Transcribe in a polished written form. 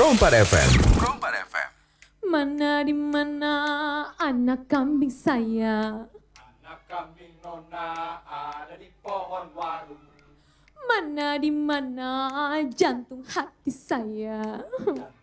Perompat FM. Perompat FM. Mana di mana anak kambing saya? Anak kambing nona ada di pohon waru. Mana di mana jantung hati saya?